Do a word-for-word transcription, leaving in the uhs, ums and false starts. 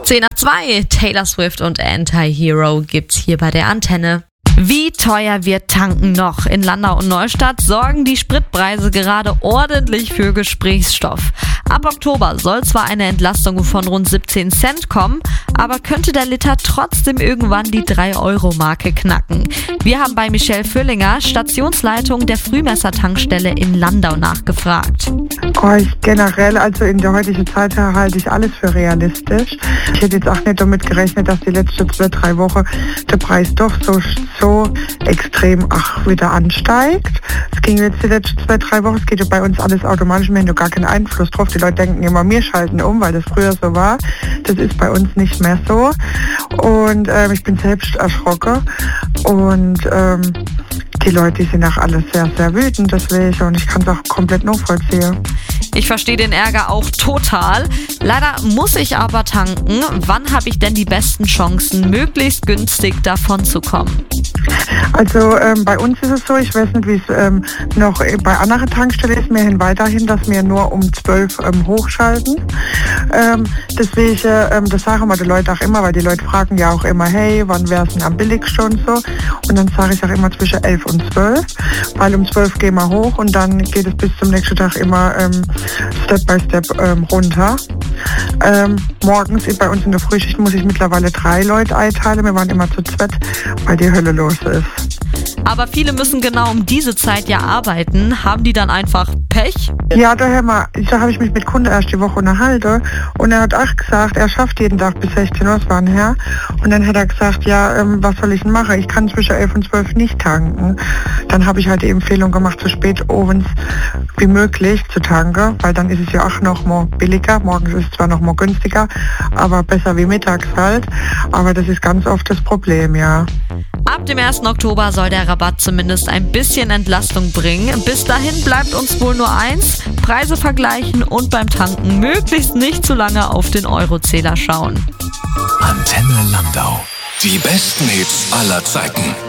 zehn nach zwei, Taylor Swift und Anti-Hero gibt's hier bei der Antenne. Wie teuer wird tanken noch? In Landau und Neustadt sorgen die Spritpreise gerade ordentlich für Gesprächsstoff. Ab Oktober soll zwar eine Entlastung von rund siebzehn Cent kommen, aber könnte der Liter trotzdem irgendwann die drei Euro Marke knacken. Wir haben bei Michelle Füllinger, Stationsleitung der Frühmesser-Tankstelle in Landau, nachgefragt. Oh, ich generell, also in der heutigen Zeit halte ich alles für realistisch. Ich hätte jetzt auch nicht damit gerechnet, dass die letzten zwei, drei Wochen der Preis doch so, so extrem ach, wieder ansteigt. Es ging jetzt die letzten zwei, drei Wochen, es geht ja bei uns alles automatisch, wir haben ja gar keinen Einfluss drauf. Die Leute denken immer, wir schalten um, weil das früher so war. Das ist bei uns nicht mehr so. Und ähm, ich bin selbst erschrocken. Und ähm, die Leute, die sind auch alle sehr, sehr wütend deswegen. Und ich kann es auch komplett nachvollziehen. Ich verstehe den Ärger auch total. Leider muss ich aber tanken. Wann habe ich denn die besten Chancen, möglichst günstig davon zu kommen? Also ähm, bei uns ist es so, ich weiß nicht, wie es ähm, noch bei anderen Tankstellen ist, wir hin weiterhin, dass wir nur um zwölf ähm, hochschalten. Ähm, deswegen, ähm, das sagen wir die Leute auch immer, weil die Leute fragen ja auch immer, hey, wann wäre es denn am billigsten und so. Und dann sage ich auch immer zwischen elf und zwölf, weil um zwölf gehen wir hoch und dann geht es bis zum nächsten Tag immer ähm, Step by Step ähm, runter. Ähm, morgens bei uns in der Frühschicht muss ich mittlerweile drei Leute einteilen. Wir waren immer zu zweit, weil die Hölle los ist. Aber viele müssen genau um diese Zeit ja arbeiten. Haben die dann einfach Pech? Ja, daher mal, da habe ich mich mit Kunden erst die Woche unterhalten und er hat auch gesagt, er schafft jeden Tag bis sechzehn Uhr, das war ein Herr. Und dann hat er gesagt, ja, ähm, was soll ich denn machen? Ich kann zwischen elf und zwölf nicht tanken. Dann habe ich halt die Empfehlung gemacht, so spät abends wie möglich zu tanken, weil dann ist es ja auch noch mal billiger. Morgens ist es zwar noch mal günstiger, aber besser wie mittags halt. Aber das ist ganz oft das Problem, ja. Ab dem ersten Oktober soll der Rabatt zumindest ein bisschen Entlastung bringen. Bis dahin bleibt uns wohl nur eins: Preise vergleichen und beim Tanken möglichst nicht zu lange auf den Eurozähler schauen. Antenne Landau. Die besten Hits aller Zeiten.